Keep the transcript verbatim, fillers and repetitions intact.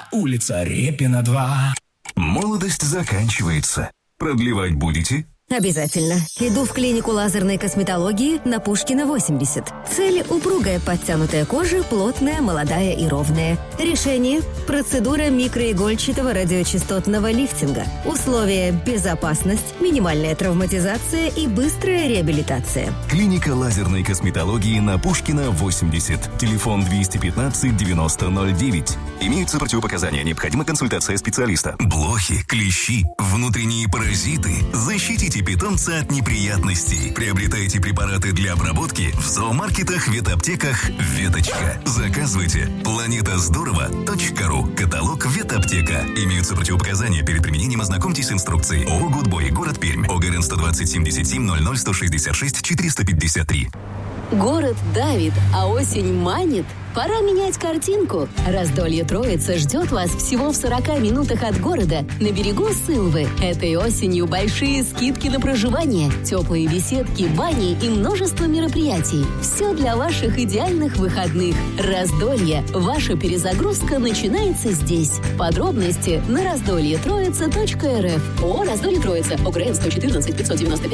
улица Репина, два. Молодость заканчивается. Продлевать будете? Обязательно. Иду в клинику лазерной косметологии на Пушкина, восемьдесят. Цель – упругая подтянутая кожа, плотная, молодая и ровная. Решение – процедура микроигольчатого радиочастотного лифтинга. Условия – безопасность, минимальная травматизация и быстрая реабилитация. Клиника лазерной косметологии на Пушкина, восемьдесят. Телефон двести пятнадцать девяносто ноль девять. Имеются противопоказания. Необходима консультация специалиста. Блохи, клещи, внутренние паразиты. Защитите питомца от неприятностей. Приобретайте препараты для обработки в зоомаркетах, ветаптеках «Веточка». Заказывайте. планета здорово точка ру. Каталог «Ветаптека». Имеются противопоказания. Перед применением ознакомьтесь с инструкцией. ООО «Гудбой», город Пермь. ОГРН сто двадцать семьдесят семь ноль ноль сто шестьдесят шесть четыреста пятьдесят три. Город давит, а осень манит. Пора менять картинку. Раздолье Троица ждет вас всего в сорока минутах от города, на берегу Сылвы. Этой осенью большие скидки на проживание, теплые беседки, бани и множество мероприятий. Все для ваших идеальных выходных. Раздолье. Ваша перезагрузка начинается здесь. Подробности на раздолье троица точка эр эф. О, Раздолье Троица. ОГРН сто четырнадцать пятьсот девяносто пять.